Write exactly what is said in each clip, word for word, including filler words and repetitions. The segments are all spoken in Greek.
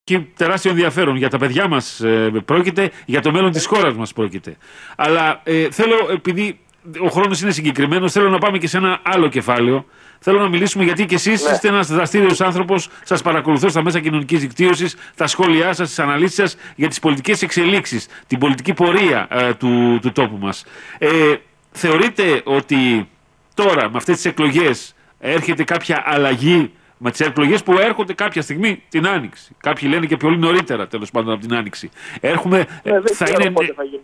και τεράστιο ενδιαφέρον. Για τα παιδιά μας ε, πρόκειται, για το μέλλον της χώρας μας πρόκειται. Αλλά ε, θέλω, επειδή ο χρόνος είναι συγκεκριμένος, θέλω να πάμε και σε ένα άλλο κεφάλαιο. Θέλω να μιλήσουμε, γιατί και εσείς ναι. είστε ένας δραστήριος άνθρωπος, σας παρακολουθώ στα μέσα κοινωνικής δικτύωσης, τα σχόλιά σας, τις αναλύσεις σας για τις πολιτικές εξελίξεις, την πολιτική πορεία ε, του, του τόπου μας. Ε, θεωρείτε ότι τώρα με αυτές τις εκλογές έρχεται κάποια αλλαγή, με τις εκλογές που έρχονται κάποια στιγμή την Άνοιξη? Κάποιοι λένε και πολύ νωρίτερα, τέλος πάντων, από την Άνοιξη. Έρχομαι, ναι, θα είναι... θα γίνει.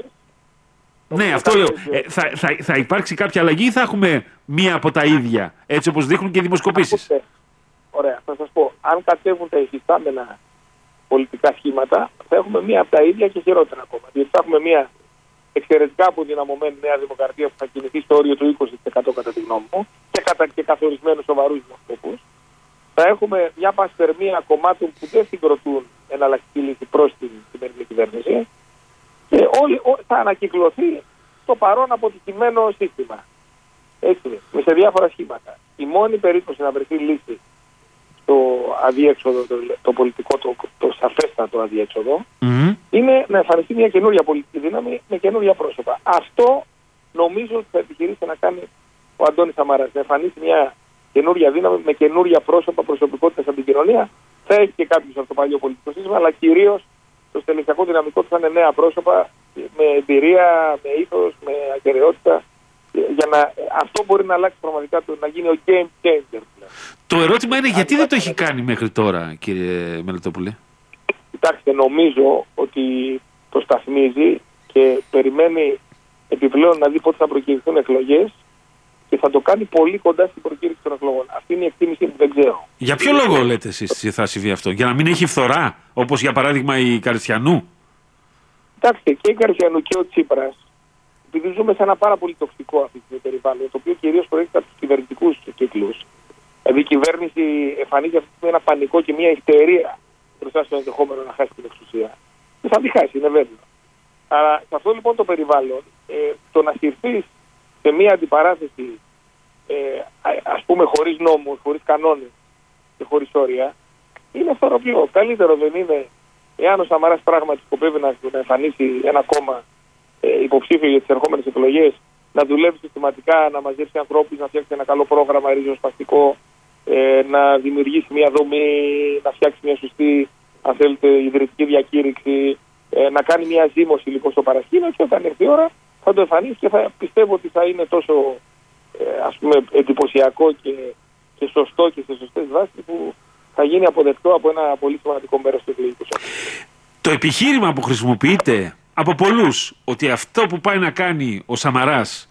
Ναι, αυτό λέω. Ε, θα, θα, θα υπάρξει κάποια αλλαγή ή θα έχουμε μία από τα ίδια, έτσι όπως δείχνουν και οι δημοσκοπήσεις? Ωραία, θα σας πω. Αν κατέβουν τα υφιστάμενα πολιτικά σχήματα, θα έχουμε μία από τα ίδια και χειρότερα ακόμα. Διότι θα έχουμε μία εξαιρετικά αποδυναμωμένη Νέα Δημοκρατία που θα κινηθεί στο όριο του είκοσι τοις εκατό κατά τη γνώμη μου και, κατα, και καθορισμένους σοβαρούς δημοσκοπούς. Θα έχουμε μια πασπερμία κομμάτων που δεν συγκροτούν εναλλακτική λύση προς την σημερινή κυβέρνηση. Και όλοι, ό, θα ανακυκλωθεί το παρόν αποτυχημένο σύστημα. Έτσι, σε διάφορα σχήματα. Η μόνη περίπτωση να βρεθεί λύση στο αδιέξοδο, το, το πολιτικό, το, το σαφέστατο αδιέξοδο, mm-hmm. είναι να εμφανιστεί μια καινούργια πολιτική δύναμη με καινούργια πρόσωπα. Αυτό νομίζω ότι θα επιχειρήσει να κάνει ο Αντώνης Σαμαράς. Να εμφανίσει μια καινούργια δύναμη με καινούργια πρόσωπα, προσωπικότητα από την κοινωνία. Θα έχει και κάποιους από το παλιό πολιτικό σύστημα, αλλά κυρίως το στελεχειακό δυναμικό του θα είναι νέα πρόσωπα με εμπειρία, με ήθος, με ακεραιότητα. Για να, αυτό μπορεί να αλλάξει πραγματικά, το, να γίνει ο game changer. Το ερώτημα είναι, γιατί δεν το έχει κάνει μέχρι τώρα, κύριε Μελετόπουλε? Κοιτάξτε, νομίζω ότι το σταθμίζει και περιμένει επιπλέον να δει πότε θα προκηρυχθούν εκλογές και θα το κάνει πολύ κοντά στην προκήρυξη των εκλογών. Αυτή είναι η εκτίμηση που δεν ξέρω. Για ποιο λόγο λέτε εσείς θα συμβεί αυτό? Για να μην έχει φθορά, όπως για παράδειγμα η Καριστιανού? Κοιτάξτε, και η Καριστιανού και ο Τσίπρας, επειδή ζούμε σε ένα πάρα πολύ τοξικό αυτή τη περιβάλλον, το οποίο κυρίως προέρχεται από τους κυβερνητικούς κύκλους. Δηλαδή η κυβέρνηση εμφανίζει αυτή ένα πανικό και μια ιστερία μπροστά στο ενδεχόμενο να χάσει την εξουσία. Και θα τη χάσει, είναι βέβαιο. Αλλά σε αυτό λοιπόν το περιβάλλον, ε, το να στηριχθεί σε μια αντιπαράθεση, ε, ας πούμε, χωρίς νόμους, χωρίς κανόνες και χωρίς όρια, είναι φθοροποιό. Καλύτερο δεν είναι, εάν ο Σαμαράς πράγματι σκοπεύει να, να εμφανίσει ένα κόμμα ε, υποψήφιο για τις ερχόμενες εκλογές, να δουλεύει συστηματικά, να μαζέψει ανθρώπους, να φτιάξει ένα καλό πρόγραμμα ριζοσπαστικό, ε, να δημιουργήσει μια δομή, να φτιάξει μια σωστή, αν θέλετε, ιδρυτική διακήρυξη, ε, να κάνει μια ζήμωση λοιπόν στο παρασκήνιο, και όταν έρθει η ώρα θα το εμφανίσει και θα πιστεύω ότι θα είναι τόσο ε, ας πούμε εντυπωσιακό και, και σωστό και σε σωστές βάσεις που θα γίνει αποδεκτό από ένα πολύ σημαντικό μέρος του εκλογικού σώματος. Το επιχείρημα που χρησιμοποιείται από πολλούς, ότι αυτό που πάει να κάνει ο Σαμαράς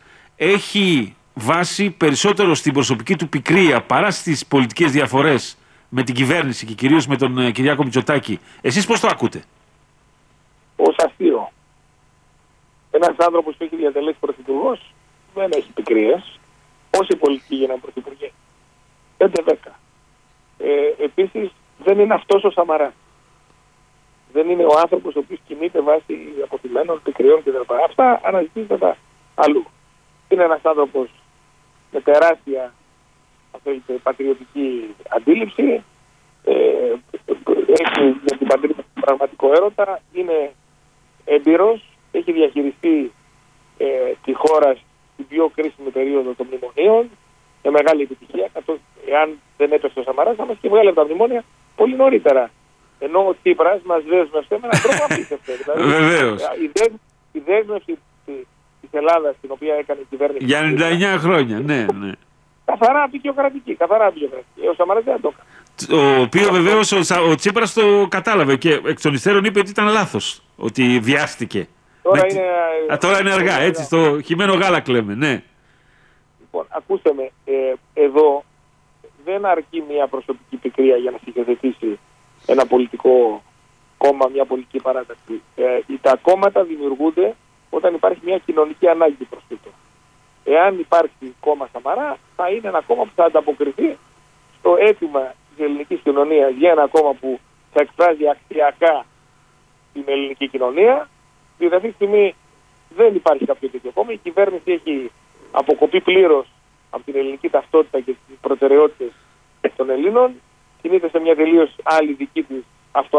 έχει βάση περισσότερο στην προσωπική του πικρία παρά στις πολιτικές διαφορές με την κυβέρνηση και κυρίως με τον ε, Κυριάκο Μητσοτάκη, εσείς πώς το ακούτε? Ως αστείο. Ένας άνθρωπος που έχει διατελέσει πρωθυπουργός δεν έχει πικρίες. Όσοι πολιτικοί γίνανε πρωθυπουργοί? πέντε δέκα. Ε, επίσης δεν είναι αυτός ο Σαμαράς. Δεν είναι ο άνθρωπος ο οποίος κινείται βάσει αποθυμένων πικριών κτλ. Αυτά αναζητήσατε αλλού. Είναι ένας άνθρωπος με τεράστια θέλετε, πατριωτική αντίληψη, ε, έχει για την πατρίδα πραγματικό έρωτα, είναι έμπειρος, έχει διαχειριστεί ε, τη χώρα στην πιο κρίσιμη περίοδο των μνημονίων με μεγάλη επιτυχία, καθώς εάν δεν έπεσε ο Σαμαράς θα μας και βγάλει από τα μνημόνια πολύ νωρίτερα. Ενώ ο Τσίπρας μας δέσμευσε με έναν τρόπο απίστευτο. Βεβαίως. Η, η δέσμευση της Ελλάδας, την οποία έκανε η κυβέρνηση για ενενήντα εννιά χρόνια, ναι, ναι. Καθαρά απεικιοκρατική, καθαρά απεικιοκρατική. Ο Σαμαράς δεν το έκανε. Ο οποίο βεβαίως ο, ο Τσίπρας το κατάλαβε και εκ των υστέρων είπε ότι ήταν λάθος, ότι βιάστηκε. Τώρα, με... είναι, Α, τώρα είναι αργά, έτσι, στο χυμένο γάλα κλαίμε, ναι. Λοιπόν, ακούστε με, ε, εδώ δεν αρκεί μια προσωπική πικρία για να συγκαταθέσει ένα πολιτικό κόμμα, μια πολιτική παράταξη. Ε, τα κόμματα δημιουργούνται όταν υπάρχει μια κοινωνική ανάγκη προς τούτο. Εάν υπάρχει κόμμα Σαμαρά, θα είναι ένα κόμμα που θα ανταποκριθεί στο αίτημα της ελληνικής κοινωνίας για ένα κόμμα που θα εκφράζει αξιακά την ελληνική κοινωνία. Διότι αυτή τη στιγμή δεν υπάρχει κάποιο τέτοιο κόμμα. Η κυβέρνηση έχει αποκοπεί πλήρως από την ελληνική ταυτότητα και τις προτεραιότητες των Ελλήνων. Κινείται σε μια τελείως άλλη δική της